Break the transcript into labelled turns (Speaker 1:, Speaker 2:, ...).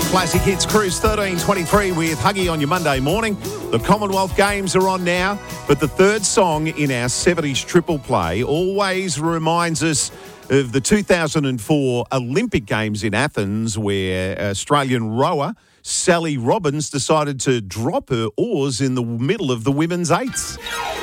Speaker 1: Classic Hits Cruise 1323 with Huggy on your Monday morning. The Commonwealth Games are on now, but the third song in our 70s triple play always reminds us of the 2004 Olympic Games in Athens, where Australian rower Sally Robbins decided to drop her oars in the middle of the women's eights.